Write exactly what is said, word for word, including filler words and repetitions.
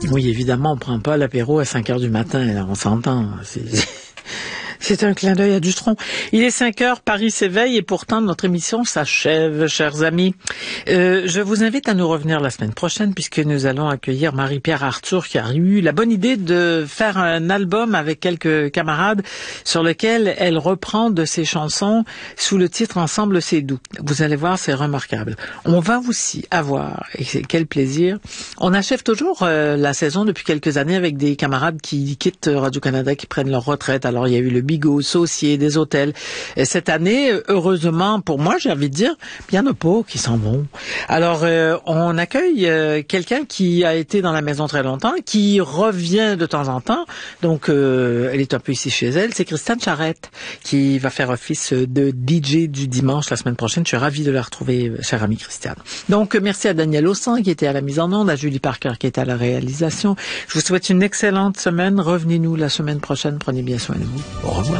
Oui, évidemment, on prend pas l'apéro à cinq heures du matin, là, on s'entend. C'est... C'est un clin d'œil à Dutronc. Il est cinq heures, Paris s'éveille et pourtant notre émission s'achève, chers amis. Euh, je vous invite à nous revenir la semaine prochaine puisque nous allons accueillir Marie-Pierre Arthur qui a eu la bonne idée de faire un album avec quelques camarades sur lequel elle reprend de ses chansons sous le titre Ensemble c'est doux. Vous allez voir, c'est remarquable. On va aussi avoir, et quel plaisir, on achève toujours euh, la saison depuis quelques années avec des camarades qui quittent Radio-Canada, qui prennent leur retraite. Alors il y a eu le Bigot, Saucier, des hôtels. Et cette année, heureusement pour moi, j'ai envie de dire, il y en a pas qui s'en vont. Alors, euh, on accueille euh, quelqu'un qui a été dans la maison très longtemps, qui revient de temps en temps. Donc, euh, elle est un peu ici chez elle. C'est Christiane Charette qui va faire office de D J du dimanche la semaine prochaine. Je suis ravie de la retrouver, chère amie Christiane. Donc, merci à Daniel Ossan qui était à la mise en onde, à Julie Parker qui était à la réalisation. Je vous souhaite une excellente semaine. Revenez-nous la semaine prochaine. Prenez bien soin de vous. Au revoir.